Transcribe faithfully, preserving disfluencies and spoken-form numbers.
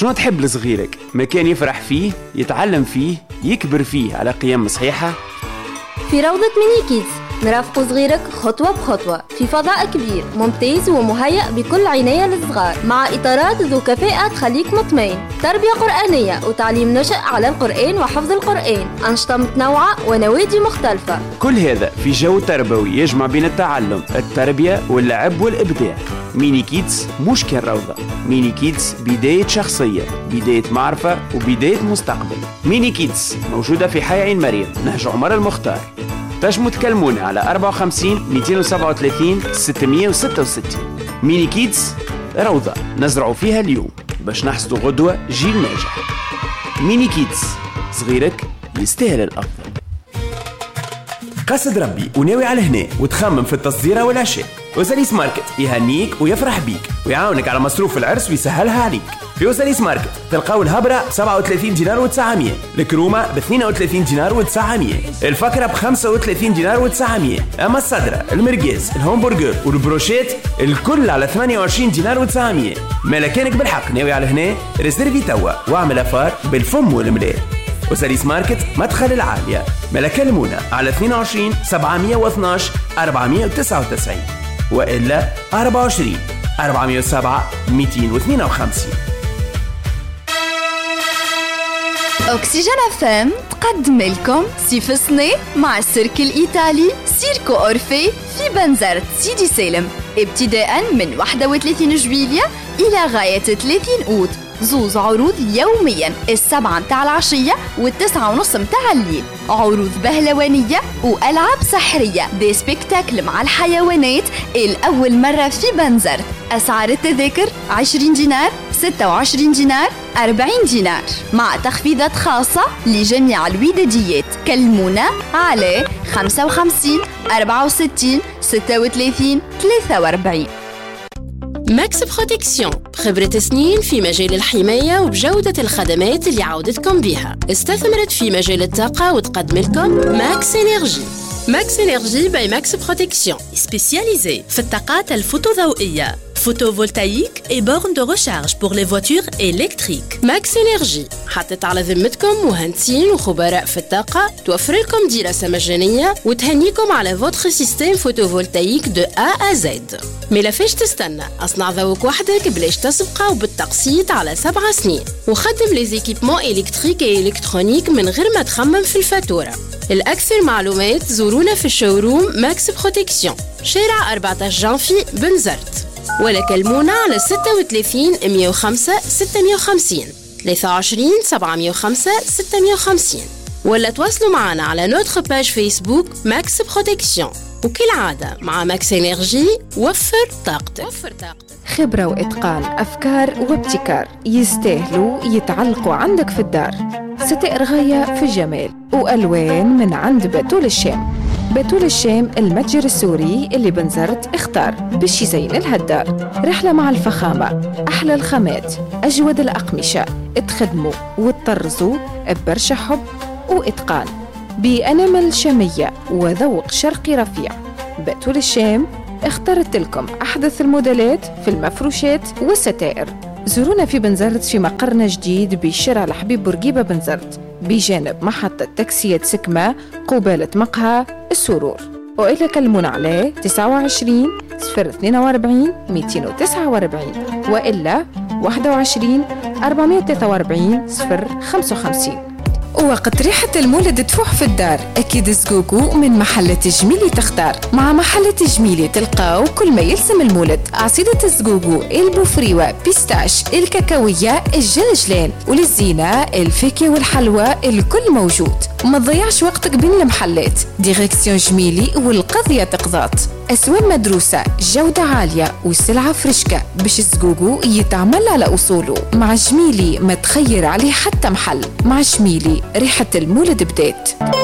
شنو تحب لصغيرك؟ مكان يفرح فيه، يتعلم فيه، يكبر فيه على قيم صحيحة؟ في روضة ميني كيدز نرافق صغيرك خطوة بخطوة في فضاء كبير ممتاز ومهيأ بكل عناية للصغار، مع إطارات ذو كفاءة تخليك مطمئن، تربية قرآنية وتعليم نشأ على القرآن وحفظ القرآن، أنشطة متنوعة ونوادي مختلفة. كل هذا في جو تربوي يجمع بين التعلم، التربية واللعب والإبداع. ميني كيدز مش كان روضة، ميني كيدز بداية شخصية، بداية معرفة وبداية مستقبل. ميني كيدز موجودة في حي عين مريم، نهج عمر المختار. تنجموا تكلمونا على أربعة وخمسين مئتين وسبعة وثلاثين ستمئة وستة وستين. ميني كيدز روضة نزرعوا فيها اليوم باش نحصدوا غدوة جيل ناجح. ميني كيدز، صغيرك يستاهل الأفضل. قصد ربي وناوي على هنا وتخمم في التصديرة والعشاء، وساليس ماركت يهنيك ويفرح بيك ويعاونك على مصروف العرس ويسهلها عليك. في وساليس ماركت تلقاو الهبرة ب سبعة وثلاثين دينار وتسعمية، الكرومة ب اثنين وثلاثين دينار وتسعمية، الفكرة ب خمسة وثلاثين دينار وتسعمية، أما الصدرة، المرقاز، الهامبرجر والبروشيت الكل على ثمانية وعشرين دينار وتسعمية. مالكانك بالحق ناوي على هنا ريزيرفي توا واعمل أفار بالفم والملاء. وساليس ماركت مدخل العالية. ملكلمونا على اثنين وعشرين سبعمية واثناش أربعمية وتسعة وتسعين وإلا أربعة وعشرين أربعمية وسبعة مئتين واثنين وخمسين. أوكسجين اف ام تقدم لكم سيف سني مع السيرك الإيطالي سيركو أورفي في بنزرت سيدي سالم، ابتداء من واحد وثلاثين جويلية إلى غاية ثلاثين أوت. زوز عروض يوميا، السبعة متاع العشية والتسعة ونص متاع الليل. عروض بهلوانية وألعاب سحرية، دي سبيكتاكل مع الحيوانات الأول مرة في بنزرت. أسعار التذاكر عشرين دينار، ستة وعشرين دينار، أربعين دينار، مع تخفيضات خاصة لجميع الوداديات. كلمونا على خمسة وخمسين أربعة وستين ستة وثلاثين ثلاثة وأربعين. ماكس بروتكسيون، خبرة سنين في مجال الحماية وبجودة الخدمات اللي عودتكم بيها. استثمرت في مجال الطاقة وتقدم لكم ماكس إنرجي. ماكس إنرجي باي ماكس بروتكسيون، سبيسياليزي في الطاقات الفوتوضوئية، photovoltaïque et bornes de recharge pour les voitures électriques. ماكس إنرجي حطت على ذمتكم مهندسين وخبراء في الطاقة، توفر لكم دراسة مجانية وتهنيكم على فوتر سيستم فوتوفولتايك دو A à Z. ملافاش تستنى، أصنع ذوق وحدك بلاش تسبقه وبالتقسيط على سبع سنين، وخدم لي زيكيبمون إلكتريك و إلكترونيك من غير ما تخمم في الفاتورة. الأكثر معلومات زورونا في الشوروم ماكس بروتكسيون، شارع أربعة عشر جانفي بنزرت، ولا كلمونا على ستة وثلاثين مئة وخمسة ستمئة وخمسين، ثلاثة وعشرين سبعمئة وخمسة ستمئة وخمسين، ولا تواصلوا معنا على نوتر باج فيسبوك ماكس بروتكسيون. وكالعادة مع ماكس إنرجي وفر طاقتك. خبرة وإتقان، أفكار وابتكار يستاهلوا يتعلقوا عندك في الدار. ستائر غاية في الجمال وألوان من عند بتول الشام. بتول الشام المتجر السوري اللي بنزرت اختار باش يزين لها الدار. رحلة مع الفخامة، أحلى الخامات، أجود الأقمشة، اتخدموا وتطرزوا ببرشا حب وإتقان بأنامل شامية وذوق شرقي رفيع. بتول الشام اخترت لكم أحدث الموديلات في المفروشات والستائر. زورونا في بنزرت في مقرنا جديد بشارع الحبيب بورقيبة بنزرت، بجانب محطة تاكسية سكمة قبالة مقهى السرور. وإلا كلمونا عليه تسعة وعشرين صفر اثنين وأربعين مئتين وتسعة وأربعين وإلا واحد وعشرين أربعمئة وثلاثة وأربعين صفر خمسة وخمسين. وقت ريحة المولد تفوح في الدار، أكيد زقوقو من محلة جميلي تختار. مع محلة جميلي تلقاو كل ما يلزم المولد: عصيدة الزقوقو، البوفريوة، بيستاش، الكاكاوية، الجلجلان، وللزينة الفاكهة والحلوى الكل موجود. ما تضيعش وقتك بين المحلات، ديريكسيون جميلي والقضية تقضات. أسواق مدروسة، جودة عالية وسلعة فرشكة باش الزقوقو يتعمل على أصوله. مع جميلي ما تخير عليه حتى محل. مع جميلي ريحة المولد بدات.